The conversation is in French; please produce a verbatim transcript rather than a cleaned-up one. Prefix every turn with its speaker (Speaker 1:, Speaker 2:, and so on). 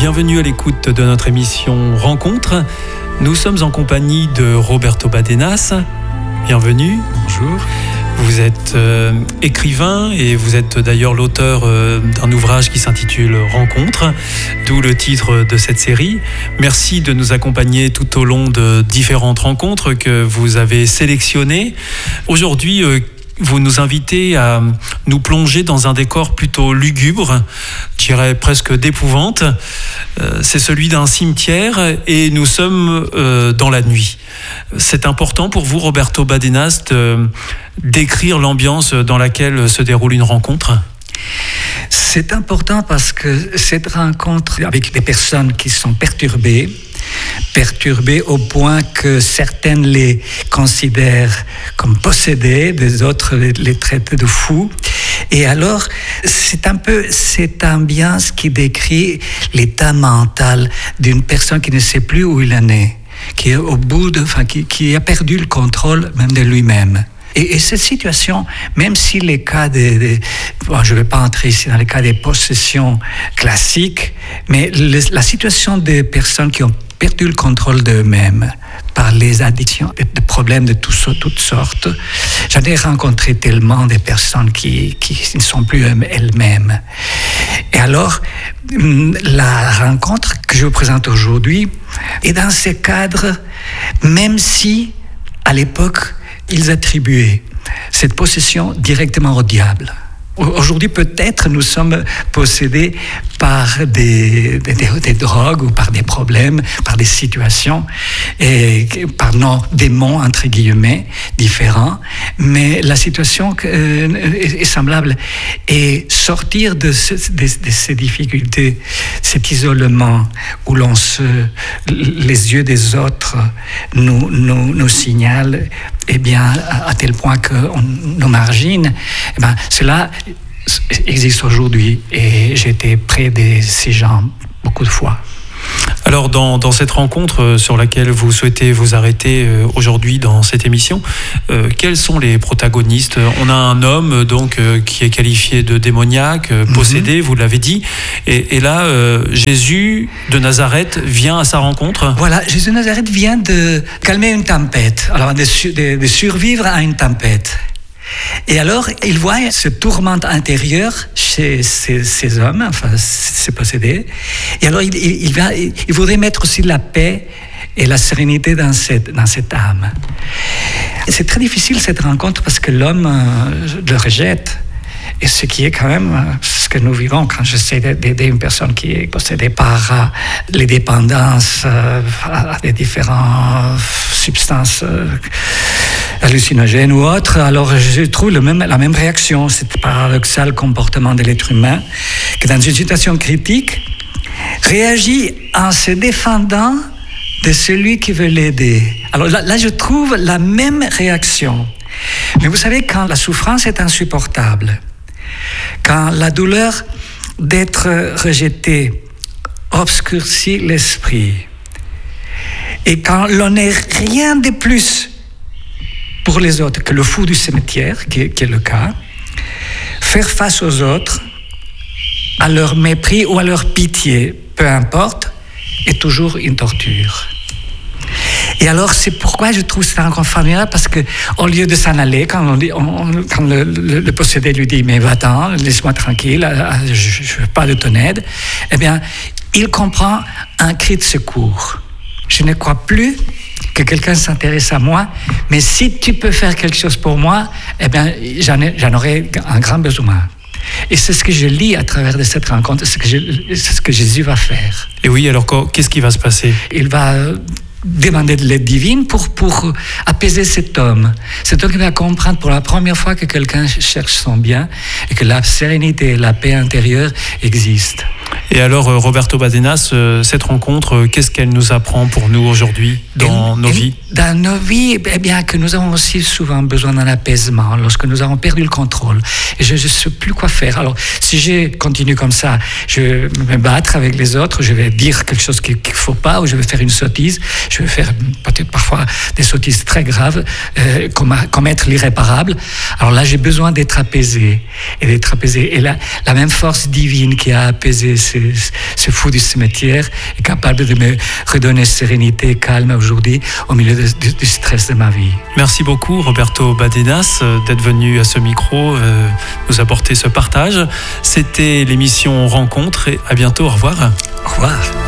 Speaker 1: bienvenue à l'écoute de notre émission Rencontre. Nous sommes en compagnie de Roberto Badenas. Bienvenue.
Speaker 2: Bonjour.
Speaker 1: Vous êtes euh, écrivain et vous êtes d'ailleurs l'auteur euh, d'un ouvrage qui s'intitule Rencontre, d'où le titre de cette série. Merci de nous accompagner tout au long de différentes rencontres que vous avez sélectionnées. Aujourd'hui, euh, vous nous invitez à nous plonger dans un décor plutôt lugubre, je dirais presque d'épouvante. Euh, c'est celui d'un cimetière et nous sommes euh, dans la nuit. C'est important pour vous, Roberto Badenas, de décrire l'ambiance dans laquelle se déroule une rencontre ?
Speaker 2: C'est important parce que cette rencontre avec des personnes qui sont perturbées, perturbées au point que certaines les considèrent comme possédées, des autres les, les traitent de fous. Et alors, c'est un peu cette ambiance qui décrit l'état mental d'une personne qui ne sait plus où il en est, qui est au bout de, enfin, qui, qui a perdu le contrôle même de lui-même. Et, et cette situation, même si les cas de, de bon, je ne vais pas entrer ici dans les cas des possessions classiques, mais le, la situation des personnes qui ont perdu le contrôle d'eux-mêmes par les addictions, des problèmes de tout, toutes sortes. J'en ai rencontré tellement des personnes qui, qui ne sont plus elles-mêmes. Et alors, la rencontre que je vous présente aujourd'hui est dans ce cadre, même si, à l'époque, ils attribuaient cette possession directement au diable. Aujourd'hui, peut-être, nous sommes possédés par des, des, des drogues ou par des problèmes, par des situations, et par nos démons, entre guillemets, différents. Mais la situation euh, est, est semblable. Et sortir de, ce, de, de ces difficultés, cet isolement où l'on se, les yeux des autres nous, nous, nous signalent, eh bien, à, à tel point qu'on nous margine, eh bien, cela existe aujourd'hui et j'étais près de ces gens beaucoup de fois.
Speaker 1: Alors dans, dans cette rencontre sur laquelle vous souhaitez vous arrêter aujourd'hui dans cette émission, euh, quels sont les protagonistes ? On a un homme donc euh, qui est qualifié de démoniaque, euh, possédé, mm-hmm. vous l'avez dit, et, et là euh, Jésus de Nazareth vient à sa rencontre.
Speaker 2: Voilà, Jésus de Nazareth vient de calmer une tempête, alors de, de, de survivre à une tempête. Et alors, il voit ce tourment intérieur chez ces, ces hommes, enfin, ces possédés. Et alors, il, il, il, va, il voudrait mettre aussi la paix et la sérénité dans cette, dans cette âme. Et c'est très difficile, cette rencontre, parce que l'homme euh, le rejette. Et ce qui est quand même ce que nous vivons quand j'essaie d'aider une personne qui est possédée par euh, les dépendances euh, à des différentes substances euh, hallucinogènes ou autres, alors je trouve le même, la même réaction, cet paradoxal comportement de l'être humain, que dans une situation critique, réagit en se défendant de celui qui veut l'aider. Alors là, là je trouve la même réaction. Mais vous savez, quand la souffrance est insupportable, quand la douleur d'être rejeté obscurcit l'esprit, et quand l'on n'est rien de plus pour les autres que le fou du cimetière, qui est, qui est le cas, faire face aux autres, à leur mépris ou à leur pitié, peu importe, est toujours une torture. Et alors, c'est pourquoi je trouve ça encore formidable, parce qu'au lieu de s'en aller, quand, on dit, on, quand le, le, le possédé lui dit « mais va-t'en, laisse-moi tranquille, je ne veux pas de ton aide », eh bien, il comprend un cri de secours. Je ne crois plus que quelqu'un s'intéresse à moi, mais si tu peux faire quelque chose pour moi, eh bien, j'en, ai, j'en aurai un grand besoin. Et c'est ce que je lis à travers de cette rencontre, c'est ce que, je, c'est ce que Jésus va faire.
Speaker 1: Et oui, alors qu'est-ce qui va se passer ?
Speaker 2: Il va demander de l'aide divine pour, pour apaiser cet homme. Cet homme qui va comprendre pour la première fois que quelqu'un cherche son bien et que la sérénité et la paix intérieure existent.
Speaker 1: Et alors, Roberto Badenas, cette rencontre, qu'est-ce qu'elle nous apprend pour nous aujourd'hui dans et, nos et vies ?
Speaker 2: Dans nos vies, eh bien, que nous avons aussi souvent besoin d'un apaisement lorsque nous avons perdu le contrôle. Et je ne sais plus quoi faire. Alors, si je continue comme ça, je vais me battre avec les autres, je vais dire quelque chose qu'il ne faut pas, ou je vais faire une sottise, je vais faire peut-être parfois des sottises très graves, euh, commettre l'irréparable. Alors là, j'ai besoin d'être apaisé. Et d'être apaisé. Et là, la même force divine qui a apaisé ces ce, ce fou du cimetière est capable de me redonner sérénité, calme aujourd'hui au milieu de, du, du stress de ma vie.
Speaker 1: Merci beaucoup Roberto Badenas d'être venu à ce micro, euh, nous apporter ce partage. C'était l'émission Rencontre et à bientôt, au revoir.
Speaker 2: Au revoir.